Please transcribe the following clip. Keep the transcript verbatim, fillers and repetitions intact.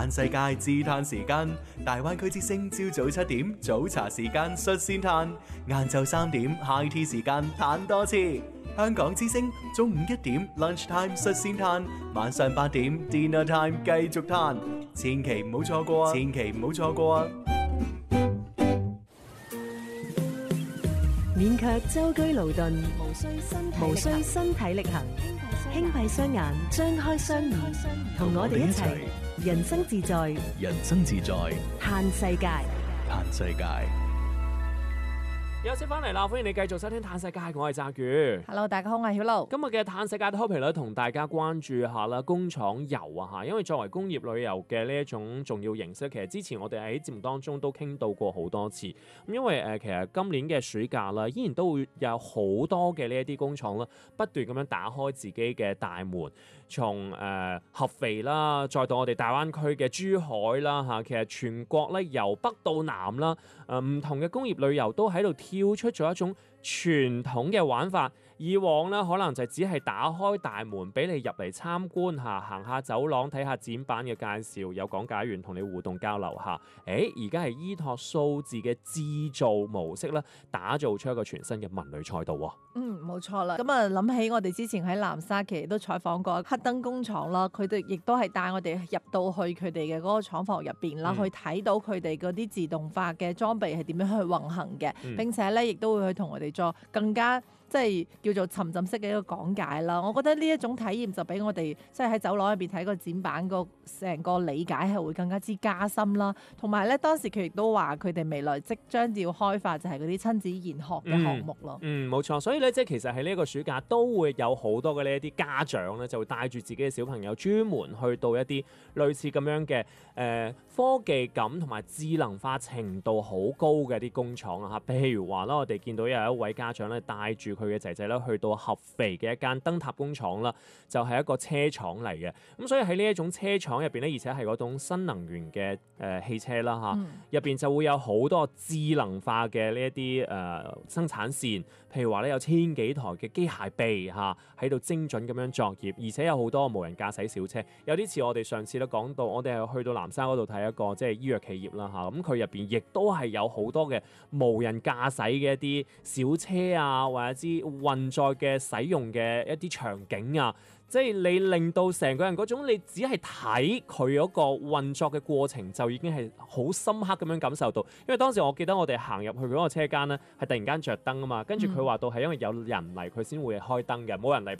嘆世界自嘆時間，大灣區之聲朝早七點早茶時間率先嘆，晏晝三點 high tea 時間嘆多次。香港之聲中午一點 lunch time 率先嘆，晚上八點 dinner time 繼續嘆，千祈唔好錯過啊！千祈唔好錯過啊！ 免卻舟車勞頓，無需身體無需身體力行，輕閉雙眼，張開雙耳，同我哋一齊人生自在， 人生自在， 嘆世界， 嘆世界。 休息翻嚟啦，歡迎你繼續收聽《嘆世界》，我係澤宇。 Hello， 大家好，我係曉露。 今日嘅《嘆世界》topic 咧，同大家關注下啦，工廠遊啊嚇，因為作為工業旅遊嘅呢一種重要形式，其實之前我哋喺節目當中都傾到過好多次。咁因為誒、呃，其實今年嘅暑假啦，依然都會有好多嘅呢一啲工廠啦，不斷咁樣打開自己嘅大門，從誒、呃、合肥啦，再到我哋大灣區嘅珠海啦嚇，其實全國咧由北到南啦，誒、呃、唔同嘅工業旅遊都喺度跳出咗一種傳統嘅玩法。以往咧可能就只係打開大門俾你入嚟參觀下，行下走廊睇下展板嘅介紹，有講解員同你互動交流下。誒，而家係依託數字嘅製造模式咧，打造出一個全新嘅文旅賽道喎。 嗯，冇錯啦。咁啊，諗起我哋之前喺南沙其實都採訪過黑燈工廠啦，佢哋亦都係帶我哋入到去佢哋嘅嗰個廠房入邊啦，嗯、去睇到佢哋嗰啲自動化嘅裝備係點樣去運行嘅，嗯、並且咧亦都會去同我哋做更加即係叫做沉浸式嘅一個講解啦。我覺得呢一種體驗就俾我哋即係喺走廊入邊睇個展板個成個理解係會更加之加深啦。同埋咧，當時佢亦都話佢哋未來即將要開發就係嗰啲親子研學嘅項目咯。 嗯，冇錯。所以咧，即係其實喺呢一個暑假都會有好多嘅呢一啲家長咧，就會帶住自己嘅小朋友專門去到一啲類似咁樣嘅誒、呃、科技感同埋智能化程度好高嘅一啲工廠啊嚇。譬如話啦，我哋見到有一位家長咧帶住佢嘅仔仔咧去到合肥嘅一間燈塔工廠啦，就係、是、一個車廠嚟嘅。咁所以喺呢一種車廠入邊咧，而且係嗰種新能源嘅誒、呃、汽車啦嚇，入邊、嗯、就會有好多智能化嘅呢一啲誒生產線。譬如話咧，有千幾台嘅機械臂嚇喺度精準咁樣作業，而且有好多無人駕駛小車。有啲似我哋上次都講到，我哋係去到南沙嗰度睇一個即係醫藥企業啦嚇，咁佢入邊亦都係有好多嘅無人駕駛嘅一啲小車啊，或者之運載嘅使用嘅一啲場景啊，即係你令到成個人嗰種，你只係睇佢嗰個運作嘅過程，就已經係好深刻咁樣感受到。因為當時我記得我哋行入去嗰個車間咧，係突然間着燈啊嘛，跟住佢話到係因為有人嚟佢先會開燈嘅，冇人嚟